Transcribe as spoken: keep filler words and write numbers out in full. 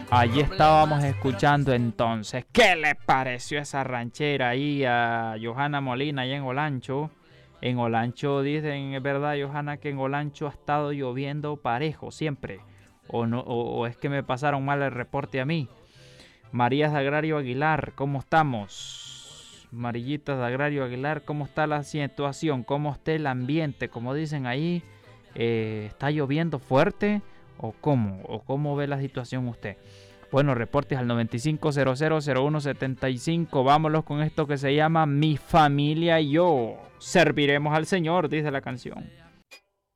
Allí estábamos escuchando entonces. ¿Qué le pareció esa ranchera ahí a Johanna Molina allá en Olancho? En Olancho dicen, es verdad, Johanna, que en Olancho ha estado lloviendo parejo siempre. O, no, o, o es que me pasaron mal el reporte a mí. María Sagrario Aguilar, ¿cómo estamos? Marillita Sagrario Aguilar, ¿cómo está la situación? ¿Cómo está el ambiente? Como dicen ahí, eh, ¿está lloviendo fuerte? ¿O cómo? ¿O cómo ve la situación usted? Bueno, reportes al noventa y cinco cero cero cero uno setenta y cinco. Vámonos con esto que se llama Mi Familia y Yo. Serviremos al Señor, dice la canción.